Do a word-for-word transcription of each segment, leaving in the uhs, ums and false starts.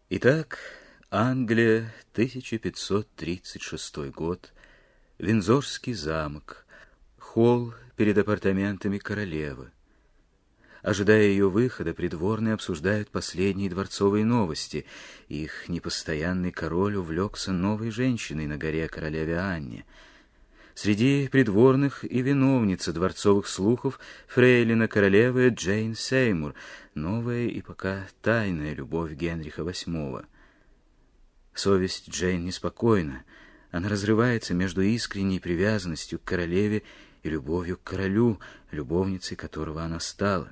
Итак, Англия, тысяча пятьсот тридцать шестой год, Виндзорский замок, холл перед апартаментами королевы. Ожидая ее выхода, придворные обсуждают последние дворцовые новости. Их непостоянный король увлекся новой женщиной на горе королеве Анне. Среди придворных и виновница дворцовых слухов фрейлина королевы Джейн Сеймур, новая и пока тайная любовь Генриха восьмого. Совесть Джейн неспокойна. Она разрывается между искренней привязанностью к королеве и любовью к королю, любовницей которого она стала.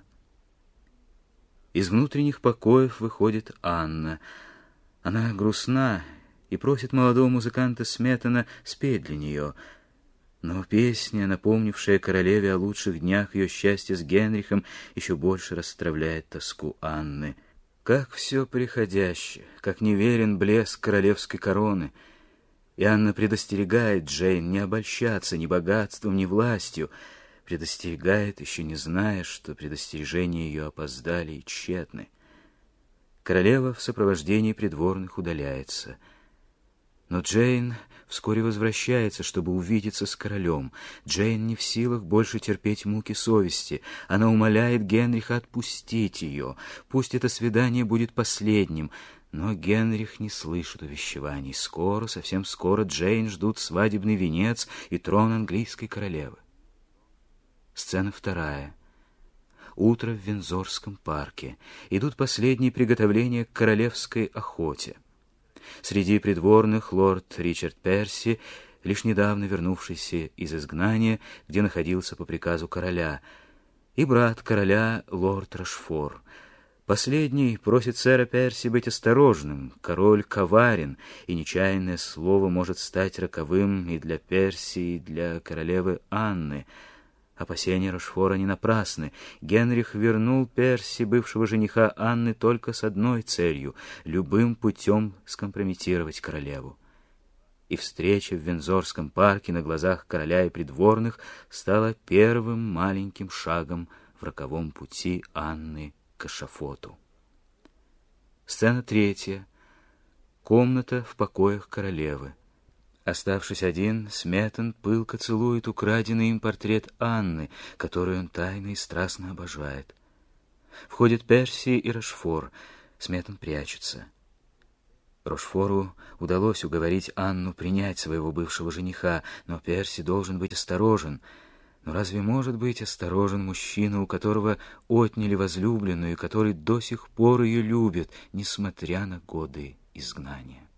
Из внутренних покоев выходит Анна. Она грустна и просит молодого музыканта Сметона спеть для нее. Но песня, напомнившая королеве о лучших днях ее счастья с Генрихом, еще больше расстравляет тоску Анны. Как все приходящее, как неверен блеск королевской короны. И Анна предостерегает Джейн не обольщаться ни богатством, ни властью, предостерегает, еще не зная, что предостережения ее опоздали и тщетны. Королева в сопровождении придворных удаляется. Но Джейн вскоре возвращается, чтобы увидеться с королем. Джейн не в силах больше терпеть муки совести. Она умоляет Генриха отпустить ее. Пусть это свидание будет последним. Но Генрих не слышит увещеваний. Скоро, совсем скоро Джейн ждут свадебный венец и трон английской королевы. Сцена вторая. Утро в Виндзорском парке. Идут последние приготовления к королевской охоте. Среди придворных лорд Ричард Перси, лишь недавно вернувшийся из изгнания, где находился по приказу короля, и брат короля лорд Рошфор. Последний просит сэра Перси быть осторожным. Король коварен, и нечаянное слово может стать роковым и для Перси, и для королевы Анны. Опасения Рошфора не напрасны. Генрих вернул Перси, бывшего жениха Анны, только с одной целью — любым путем скомпрометировать королеву. И встреча в Виндзорском парке на глазах короля и придворных стала первым маленьким шагом в роковом пути Анны к эшафоту. Сцена третья. Комната в покоях королевы. Оставшись один, Сметон пылко целует украденный им портрет Анны, которую он тайно и страстно обожает. Входят Перси и Рошфор. Сметон прячется. Рошфору удалось уговорить Анну принять своего бывшего жениха, но Перси должен быть осторожен. Но разве может быть осторожен мужчина, у которого отняли возлюбленную, и который до сих пор ее любит, несмотря на годы изгнания?